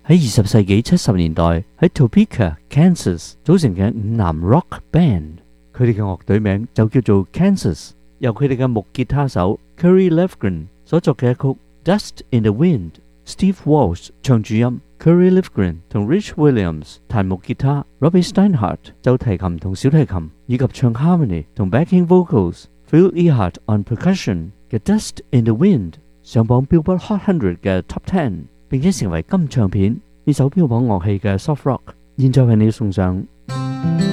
喺20世紀70年代喺 Topeka、Kansas 組成嘅五男 rock band， 佢哋嘅樂隊名就叫做 Kansas， 由佢哋嘅木吉他手 Kerry Livgren 所作嘅一曲 Dust in the Wind。Steve Walsh 唱主音 ，Kerry Livgren 同 Rich Williams 彈木吉他 ，Robbie Steinhardt 就提琴同小提琴，以及唱 harmony 同 backing vocals。Phil Ehart on percussion 嘅 Dust in the Wind 上榜 Billboard Hot 100嘅 Top 10，並且成為金唱片。呢首標榜樂器嘅 soft rock，現在為你送上。